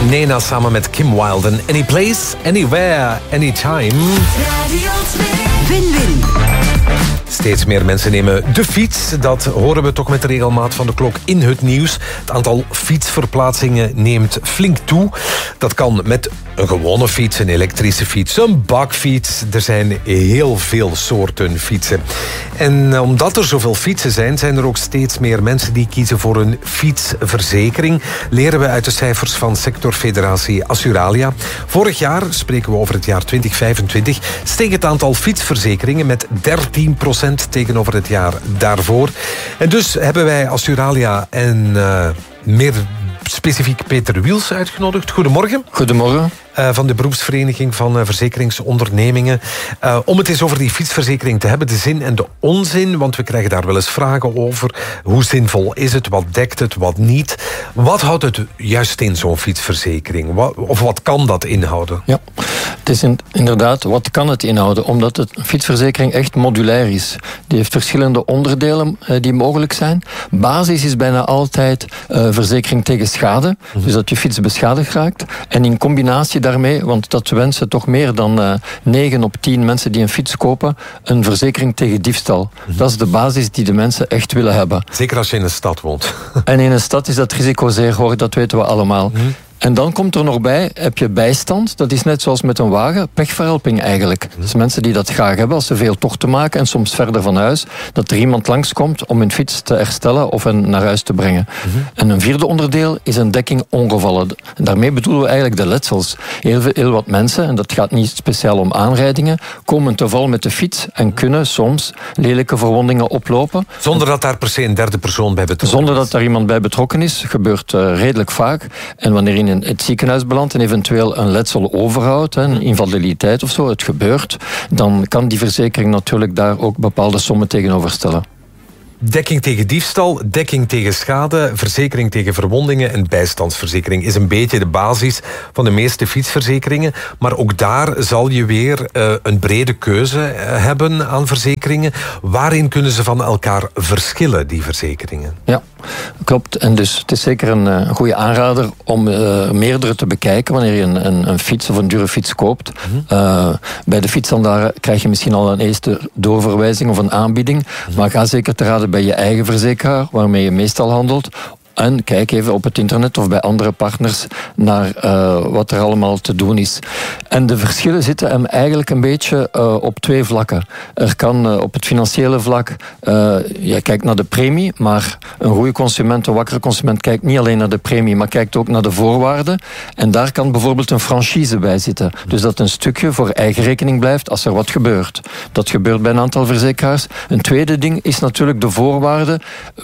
Nena samen met Kim Wilde. Any place, anywhere, anytime. Win-win. Steeds meer mensen nemen de fiets. Dat horen we toch met de regelmaat van de klok in het nieuws. Het aantal fietsverplaatsingen neemt flink toe. Dat kan met een gewone fiets, een elektrische fiets, een bakfiets. Er zijn heel veel soorten fietsen. En omdat er zoveel fietsen zijn er ook steeds meer mensen die kiezen voor een fietsverzekering. Leren we uit de cijfers van sectorfederatie Assuralia. Vorig jaar, spreken we over het jaar 2025, steeg het aantal fietsverzekeringen met 13% tegenover het jaar daarvoor. En dus hebben wij Assuralia en meer specifiek Peter Wiels uitgenodigd. Goedemorgen. Goedemorgen. Van de beroepsvereniging van verzekeringsondernemingen. Om het eens over die fietsverzekering te hebben, de zin en de onzin, want we krijgen daar wel eens vragen over. Hoe zinvol is het? Wat dekt het? Wat niet? Wat houdt het juist in, zo'n fietsverzekering? Of wat kan dat inhouden? Ja, het is inderdaad, wat kan het inhouden? Omdat een fietsverzekering echt modulair is. Die heeft verschillende onderdelen die mogelijk zijn. Basis is bijna altijd verzekering tegen schade. Dus dat je fiets beschadigd raakt. En in combinatie daarmee, want dat wensen toch meer dan 9 op 10 mensen die een fiets kopen, een verzekering tegen diefstal. Dat is de basis die de mensen echt willen hebben. Zeker als je in een stad woont. En in een stad is dat risico zeer hoog, dat weten we allemaal. En dan komt er nog bij, heb je bijstand. Dat is net zoals met een wagen, pechverhelping eigenlijk. Dus mensen die dat graag hebben als ze veel tochten maken en soms verder van huis, dat er iemand langskomt om hun fiets te herstellen of hen naar huis te brengen. En een vierde onderdeel is een dekking ongevallen. En daarmee bedoelen we eigenlijk de letsels. Heel wat mensen, en dat gaat niet speciaal om aanrijdingen, komen te val met de fiets en kunnen soms lelijke verwondingen oplopen. Zonder dat daar per se een derde persoon bij betrokken is. Zonder dat daar iemand bij betrokken is, gebeurt redelijk vaak. En wanneer in het ziekenhuis belandt en eventueel een letsel overhoudt, een invaliditeit of zo, het gebeurt, dan kan die verzekering natuurlijk daar ook bepaalde sommen tegenover stellen. Dekking tegen diefstal, dekking tegen schade, verzekering tegen verwondingen en bijstandsverzekering is een beetje de basis van de meeste fietsverzekeringen. Maar ook daar zal je weer een brede keuze hebben aan verzekeringen. Waarin kunnen ze van elkaar verschillen, die verzekeringen? Ja, klopt. En dus het is zeker een goede aanrader om meerdere te bekijken wanneer je een fiets of een dure fiets koopt. Bij de fietshandelaar krijg je misschien al een eerste doorverwijzing of een aanbieding. Maar ga zeker te raden bij je eigen verzekeraar, waarmee je meestal handelt. En kijk even op het internet of bij andere partners naar wat er allemaal te doen is. En de verschillen zitten hem eigenlijk een beetje op 2 vlakken. Er kan op het financiële vlak, je kijkt naar de premie, maar een goede consument, een wakkere consument kijkt niet alleen naar de premie, maar kijkt ook naar de voorwaarden. En daar kan bijvoorbeeld een franchise bij zitten. Dus dat een stukje voor eigen rekening blijft als er wat gebeurt. Dat gebeurt bij een aantal verzekeraars. Een tweede ding is natuurlijk de voorwaarden,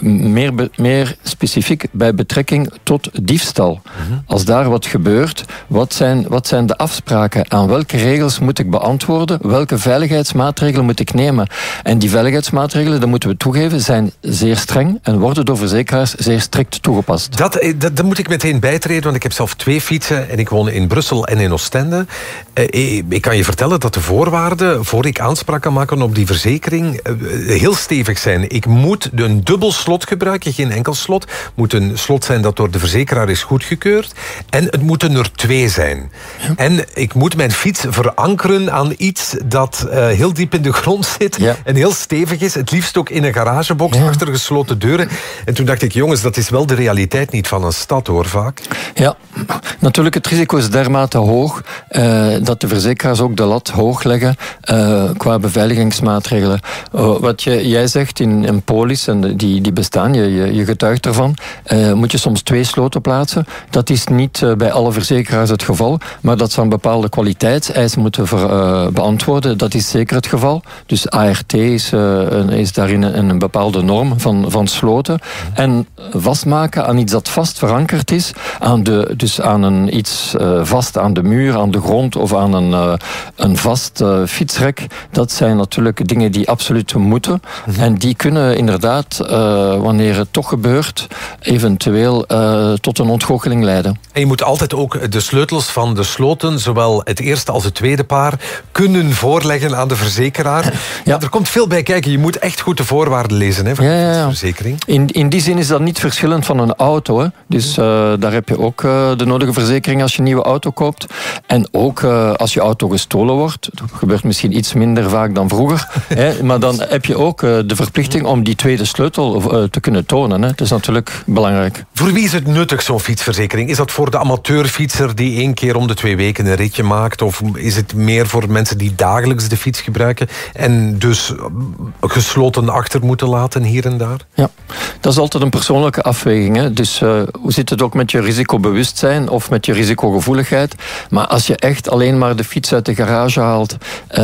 meer specifiek bij betrekking tot diefstal. Als daar wat gebeurt, wat zijn de afspraken? Aan welke regels moet ik beantwoorden? Welke veiligheidsmaatregelen moet ik nemen? En die veiligheidsmaatregelen, dat moeten we toegeven, zijn zeer streng en worden door verzekeraars zeer strikt toegepast. Dat moet ik meteen bijtreden, want ik heb zelf 2 fietsen en ik woon in Brussel en in Oostende. Ik kan je vertellen dat de voorwaarden, voor ik aanspraak kan maken op die verzekering, heel stevig zijn. Ik moet een dubbel slot gebruiken, geen enkel slot. Moet een slot zijn dat door de verzekeraar is goedgekeurd. En het moeten er 2 zijn. Ja. En ik moet mijn fiets verankeren aan iets dat heel diep in de grond zit. Ja. En heel stevig is. Het liefst ook in een garagebox achter gesloten deuren. En toen dacht ik, jongens, dat is wel de realiteit niet van een stad, hoor, vaak. Ja, natuurlijk, het risico is dermate hoog dat de verzekeraars ook de lat hoog leggen qua beveiligingsmaatregelen. Wat jij zegt in polis, en die bestaan, je getuigt ervan, moet je soms 2 sloten plaatsen. Dat is niet bij alle verzekeraars het geval, maar dat ze aan bepaalde kwaliteitseisen moeten beantwoorden. Dat is zeker het geval. Dus ART is daarin een bepaalde norm van sloten. En vastmaken aan iets dat vast verankerd is, dus aan iets vast aan de muur, aan de grond of aan een vast fietsrek, dat zijn natuurlijk dingen die absoluut moeten. En die kunnen inderdaad, wanneer het toch gebeurt, eventueel tot een ontgoocheling leiden. En je moet altijd ook de sleutels van de sloten, zowel het eerste als het tweede paar, kunnen voorleggen aan de verzekeraar. Ja, er komt veel bij kijken. Je moet echt goed de voorwaarden lezen van de verzekering. In die zin is dat niet verschillend van een auto. Hè. Dus daar heb je ook ook de nodige verzekering als je een nieuwe auto koopt. En ook als je auto gestolen wordt. Dat gebeurt misschien iets minder vaak dan vroeger. Hè, maar dan heb je ook de verplichting om die tweede sleutel te kunnen tonen. Hè. Dat is natuurlijk belangrijk. Voor wie is het nuttig, zo'n fietsverzekering? Is dat voor de amateurfietser die 1 keer om de 2 weken een ritje maakt? Of is het meer voor mensen die dagelijks de fiets gebruiken en dus gesloten achter moeten laten hier en daar? Ja, dat is altijd een persoonlijke afweging. Hè. Dus hoe zit het ook met je risicobewustzijn of met je risicogevoeligheid? Maar als je echt alleen maar de fiets uit de garage haalt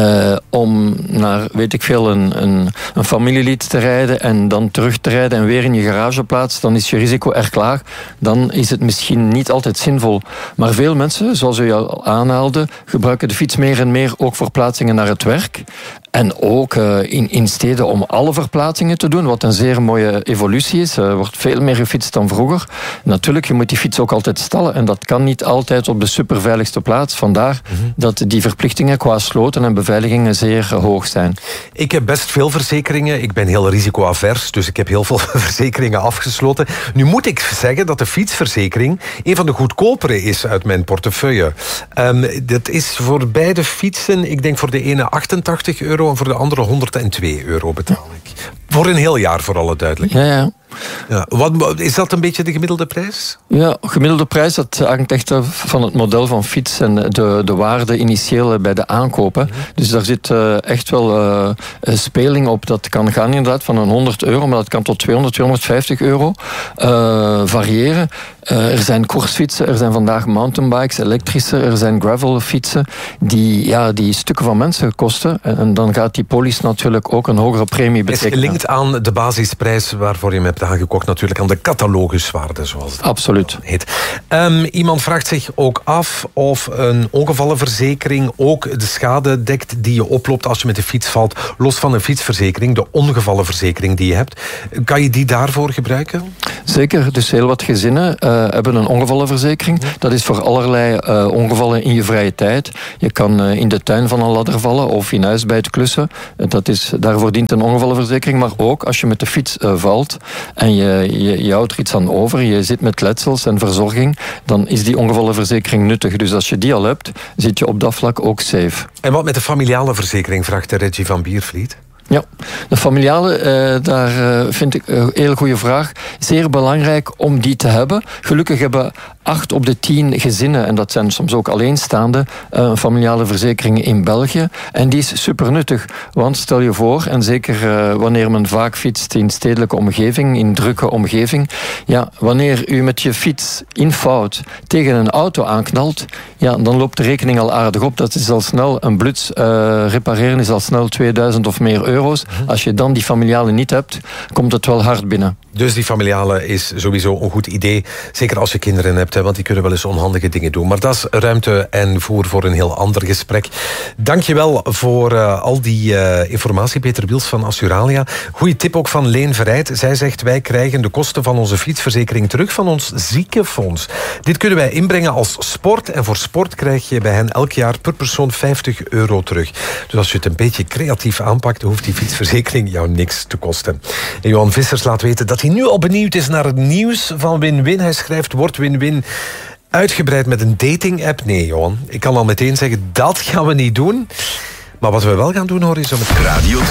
om naar, weet ik veel, een familielid te rijden en dan terug te rijden en weer in je garage plaatst, dan is je risico erg laag. Dan is het misschien niet altijd zinvol. Maar veel mensen, zoals u al aanhaalde, gebruiken de fiets meer en meer ook voor plaatsingen naar het werk. En ook in steden om alle verplaatsingen te doen, wat een zeer mooie evolutie is. Er wordt veel meer gefietst dan vroeger. Natuurlijk, je moet die fiets ook altijd stallen en dat kan niet altijd op de superveiligste plaats. Vandaar dat die verplichtingen qua sloten en beveiligingen zeer hoog zijn. Ik heb best veel verzekeringen. Ik ben heel risicoavers, dus ik heb heel veel verzekeringen afgesloten. Nu moet ik zeggen dat de fietsverzekering een van de goedkopere is uit mijn portefeuille. Dat is voor beide fietsen, ik denk voor de ene €88 en voor de andere €102 betaal ik. Voor een heel jaar, voor alle duidelijkheid. Ja. Ja, is dat een beetje de gemiddelde prijs? Ja, gemiddelde prijs, dat hangt echt van het model van fiets en de waarde initieel bij de aankopen. Dus daar zit echt wel speling op. Dat kan gaan inderdaad van een €100, maar dat kan tot €200, €250 variëren. Er zijn koersfietsen, er zijn vandaag mountainbikes, elektrische, er zijn gravelfietsen die stukken van mensen kosten. En dan gaat die polis natuurlijk ook een hogere premie betekenen. Is gelinkt aan de basisprijs waarvoor je hem hebt aangekocht, natuurlijk aan de cataloguswaarde, zoals het absoluut heet. Iemand vraagt zich ook af of een ongevallenverzekering ook de schade dekt die je oploopt als je met de fiets valt, los van een fietsverzekering, de ongevallenverzekering die je hebt. Kan je die daarvoor gebruiken? Zeker, dus heel wat gezinnen hebben een ongevallenverzekering. Dat is voor allerlei ongevallen in je vrije tijd. Je kan in de tuin van een ladder vallen of in huis bij het klussen. Daarvoor dient een ongevallenverzekering. Maar ook als je met de fiets valt en je houdt er iets aan over, je zit met letsels en verzorging, dan is die ongevallenverzekering nuttig. Dus als je die al hebt, zit je op dat vlak ook safe. En wat met de familiale verzekering, vraagt de Reggie van Biervliet? Ja, de familiale, daar vind ik een hele goede vraag. Zeer belangrijk om die te hebben. Gelukkig hebben 8 op de 10 gezinnen, en dat zijn soms ook alleenstaande, een familiale verzekering in België. En die is super nuttig. Want stel je voor, en zeker wanneer men vaak fietst in stedelijke omgeving, in drukke omgeving, ja, wanneer u met je fiets in fout tegen een auto aanknalt, ja, dan loopt de rekening al aardig op. Dat is al snel een bluts. Repareren is al snel 2000 of meer euro's. Als je dan die familiale niet hebt, komt het wel hard binnen. Dus die familiale is sowieso een goed idee. Zeker als je kinderen hebt, want die kunnen wel eens onhandige dingen doen. Maar dat is ruimte en voer voor een heel ander gesprek. Dankjewel voor al die informatie, Peter Wiels van Assuralia. Goeie tip ook van Leen Verrijd. Zij zegt, wij krijgen de kosten van onze fietsverzekering terug van ons ziekenfonds. Dit kunnen wij inbrengen als sport. En voor sport krijg je bij hen elk jaar per persoon €50 terug. Dus als je het een beetje creatief aanpakt, hoeft die fietsverzekering jou niks te kosten. En Johan Vissers laat weten dat hij nu al benieuwd is naar het nieuws van Win-Win. Hij schrijft, wordt Win-Win uitgebreid met een dating-app? Nee, Johan. Ik kan al meteen zeggen, dat gaan we niet doen. Maar wat we wel gaan doen, hoor, is om het Radio